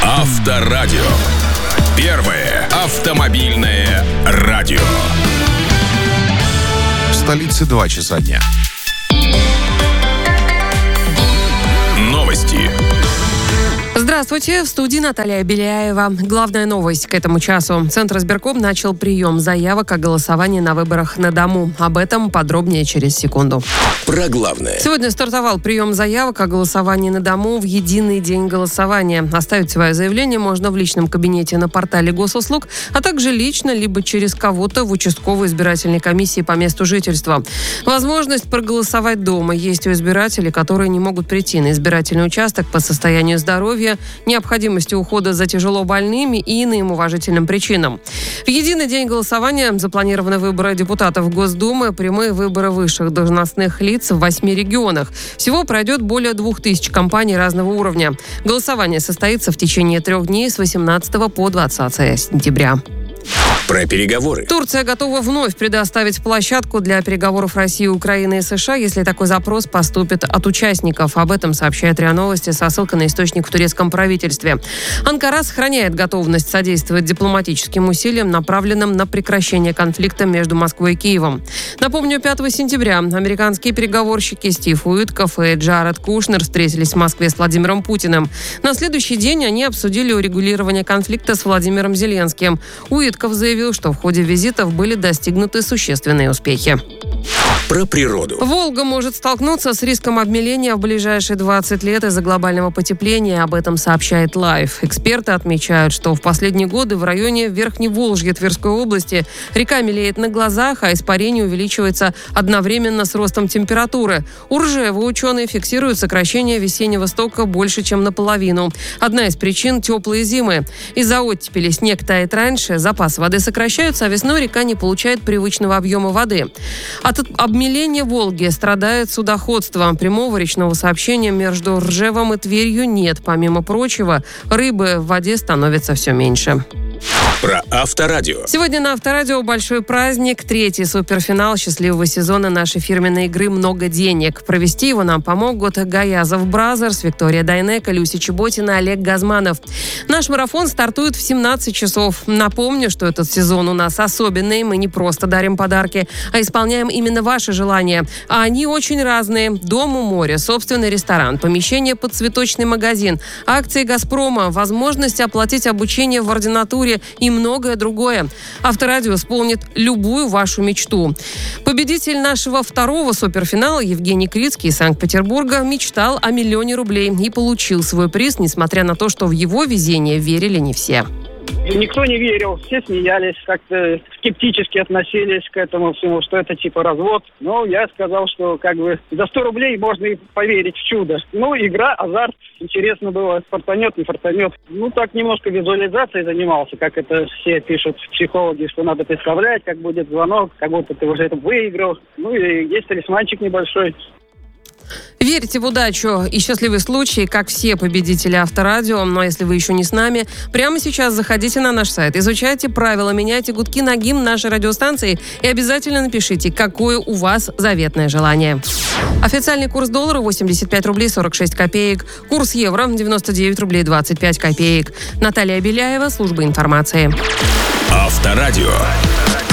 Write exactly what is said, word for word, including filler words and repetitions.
Авторадио. Первое автомобильное радио. В столице два часа дня. Новости. Здравствуйте, в студии Наталья Беляева. Главная новость к этому часу. Центризбирком начал прием заявок о голосовании на выборах на дому. Об этом подробнее через секунду. Про главное. Сегодня стартовал прием заявок о голосовании на дому в единый день голосования. Оставить свое заявление можно в личном кабинете на портале госуслуг, а также лично, либо через кого-то в участковой избирательной комиссии по месту жительства. Возможность проголосовать дома есть у избирателей, которые не могут прийти на избирательный участок по состоянию здоровья, необходимости ухода за тяжело больными и иным уважительным причинам. В единый день голосования запланированы выборы депутатов Госдумы, прямые выборы высших должностных лиц в восьми регионах. Всего пройдет более двух тысяч компаний разного уровня. Голосование состоится в течение трех дней с восемнадцатого по двадцатое сентября. Про переговоры. Турция готова вновь предоставить площадку для переговоров России, Украины и США, если такой запрос поступит от участников. Об этом сообщает РИА Новости со ссылкой на источник в турецком правительстве. Анкара сохраняет готовность содействовать дипломатическим усилиям, направленным на прекращение конфликта между Москвой и Киевом. Напомню, пятого сентября американские переговорщики Стив Уитков и Джаред Кушнер встретились в Москве с Владимиром Путиным. На следующий день они обсудили урегулирование конфликта с Владимиром Зеленским. Уитков заявил, что в ходе визитов были достигнуты существенные успехи. Про природу. Волга может столкнуться с риском обмеления в ближайшие двадцать лет из-за глобального потепления. Об этом сообщает Life. Эксперты отмечают, что в последние годы в районе Верхневолжья Тверской области река мелеет на глазах, а испарение увеличивается одновременно с ростом температуры. У Ржева ученые фиксируют сокращение весеннего стока больше, чем наполовину. Одна из причин – теплые зимы. Из-за оттепели снег тает раньше, запасы воды сокращаются, а весной река не получает привычного объема воды. От обмеления Волги страдает судоходство. Прямого речного сообщения между Ржевом и Тверью нет. Помимо прочего, рыбы в воде становится все меньше. Про Авторадио. Сегодня на Авторадио большой праздник. Третий суперфинал счастливого сезона нашей фирменной игры «Много денег». Провести его нам помогут Гаязов Бразерс, Виктория Дайнека, Люся Чеботина, Олег Газманов. Наш марафон стартует в семнадцать часов. Напомню, что этот сезон у нас особенный. Мы не просто дарим подарки, а исполняем именно ваши желания. А они очень разные. Дом у моря, собственный ресторан, помещение под цветочный магазин, акции «Газпрома», возможность оплатить обучение в ординатуре и многое другое. Авторадио исполнит любую вашу мечту. Победитель нашего второго суперфинала Евгений Крицкий из Санкт-Петербурга мечтал о миллионе рублей и получил свой приз, несмотря на то, что в его везение верили не все. Никто не верил, все смеялись, как-то скептически относились к этому всему, что это типа развод. Но я сказал, что как бы за сто рублей можно и поверить в чудо. Ну, игра, азарт, интересно было, фартанет, не фартанет. Ну, так немножко визуализацией занимался, как это все пишут психологи, что надо представлять, как будет звонок, как будто ты уже это выиграл. Ну, и есть талисманчик небольшой. Верьте в удачу и счастливый случай, как все победители Авторадио. Но если вы еще не с нами, прямо сейчас заходите на наш сайт, изучайте правила, меняйте гудки на гимн нашей радиостанции и обязательно напишите, какое у вас заветное желание. Официальный курс доллара восемьдесят пять рублей сорок шесть копеек. Курс евро девяносто девять рублей двадцать пять копеек. Наталья Беляева, служба информации. Авторадио.